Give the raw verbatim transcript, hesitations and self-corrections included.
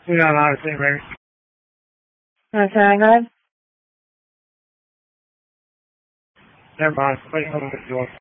We got a lot of things, right? Okay, go ahead. Never mind. Wait, hold on the door.